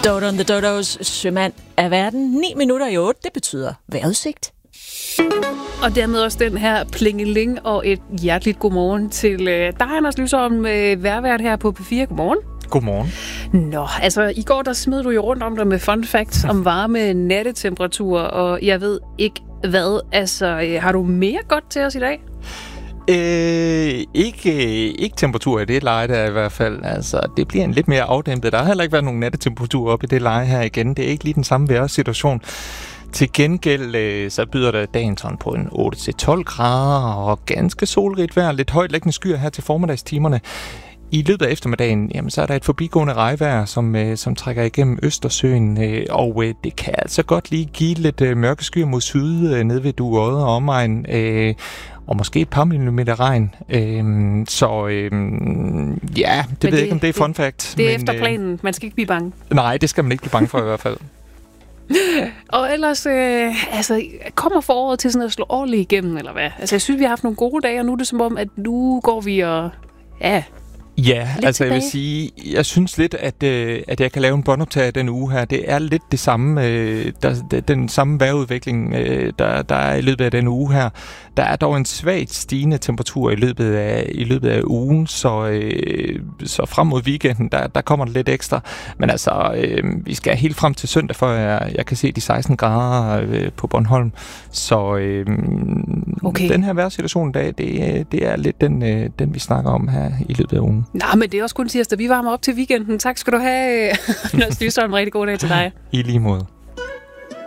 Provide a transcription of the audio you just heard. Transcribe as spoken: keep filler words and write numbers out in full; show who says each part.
Speaker 1: Dodo and the Dodos, sømand af verden. ni minutter i otte, det betyder vejrudsigt.
Speaker 2: Og dermed også den her plingeling og et hjerteligt godmorgen til øh, dig, Anders Lysholm, øh, vejrvært her på P fire. Godmorgen.
Speaker 3: Godmorgen.
Speaker 2: Nå, altså i går der smed du jo rundt om dig med fun facts om varme nattetemperaturer, og jeg ved ikke hvad. Altså, øh, har du mere godt til os i dag?
Speaker 3: Øh, ikke, ikke temperatur i det leje der i hvert fald. Altså, det bliver en lidt mere afdæmpet. Der har heller ikke været nogen nattetemperatur op i det leje her igen. Det er ikke lige den samme vejrsituation. Til gengæld øh, så byder der dagen sådan på en otte til tolv grader og ganske solrigt vejr. Lidt højtliggende skyer her til formiddagstimerne. I løbet af eftermiddagen, jamen, så er der et forbigående regnvejr, som, øh, som trækker igennem Østersøen, øh, og øh, det kan altså godt lige give lidt øh, mørke skyer mod syd, øh, nede ved Duodde og omegn, øh, og måske et par millimeter regn. Øh, så øh, ja, det, det ved jeg ikke, om det er fun fact.
Speaker 2: Det er
Speaker 3: men,
Speaker 2: efter planen. Man skal ikke blive bange.
Speaker 3: Øh, nej, det skal man ikke blive bange for i hvert fald.
Speaker 2: Og ellers, øh, altså, kommer foråret til sådan at slå ordentligt igennem, eller hvad? Altså, jeg synes, vi har haft nogle gode dage, og nu er det som om, at nu går vi og... Ja...
Speaker 3: Ja,
Speaker 2: lidt
Speaker 3: altså
Speaker 2: tilbage.
Speaker 3: Jeg vil sige, jeg synes lidt, at, øh, at jeg kan lave en båndoptag den uge her. Det er lidt det samme, øh, der, den samme vejrudvikling, øh, der, der er i løbet af den uge her. Der er dog en svagt stigende temperatur i løbet af, i løbet af ugen, så, øh, så frem mod weekenden, der, der kommer det lidt ekstra. Men altså, øh, vi skal helt frem til søndag, for jeg, jeg kan se de seksten grader øh, på Bornholm. Så øh,
Speaker 2: okay. Den
Speaker 3: her vejrsituation i dag, det, det er lidt den, øh, den, vi snakker om her i løbet af ugen.
Speaker 2: Nå, men det er også kun tirsdag. Vi varmer op til weekenden. Tak skal du have, Anders Lysholm. Rigtig god dag til dig.
Speaker 3: I lige måde.